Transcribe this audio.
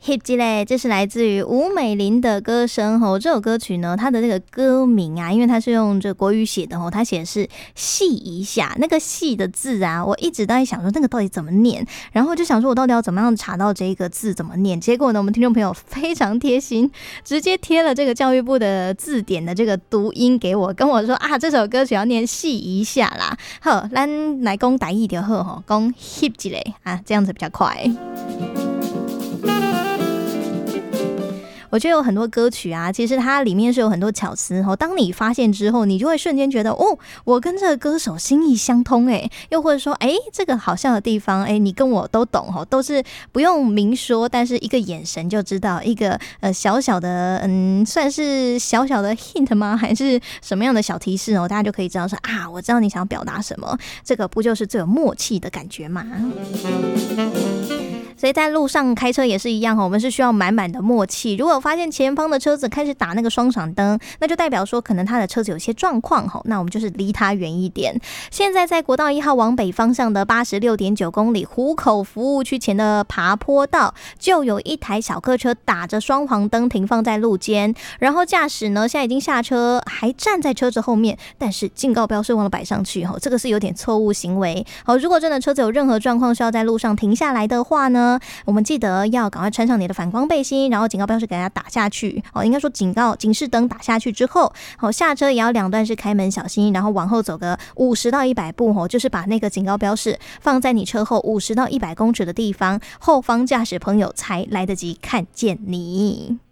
Hip 之类，这是来自于吴美玲的歌声吼。这首歌曲呢，它的这个歌名啊，因为它是用这国语写的吼，它写的是细一下，那个细的字啊，我一直都在想说那个到底怎么念，然后就想说我到底要怎么样查到这个字怎么念。结果呢，我们听众朋友非常贴心，直接贴了这个教育部的字典的这个读音给我，跟我说啊，这首歌曲要念细一下啦。好，咱来讲台语就好吼，讲 Hip 之类啊，这样子比较快。我觉得有很多歌曲啊，其实它里面是有很多巧思哦。当你发现之后，你就会瞬间觉得哦，我跟这个歌手心意相通哎，又或者说哎，这个好笑的地方哎，你跟我都懂哦，都是不用明说，但是一个眼神就知道，一个小小的算是小小的 hint 吗？还是什么样的小提示哦？大家就可以知道说啊，我知道你想要表达什么，这个不就是最有默契的感觉吗？所以在路上开车也是一样，我们是需要满满的默契。如果发现前方的车子开始打那个双闪灯，那就代表说可能他的车子有些状况，那我们就是离他远一点。现在在国道1号往北方向的86.9公里湖口服务区前的爬坡道，就有一台小客车打着双黄灯停放在路肩，然后驾驶呢现在已经下车，还站在车子后面，但是警告标是忘了摆上去，这个是有点错误行为。如果真的车子有任何状况需要在路上停下来的话呢，我们记得要赶快穿上你的反光背心，然后警告标识给它打下去。应该说警示灯打下去之后，下车也要两段式开门小心，然后往后走个50到100步，就是把那个警告标识放在你车后50到100公尺的地方，后方驾驶朋友才来得及看见你。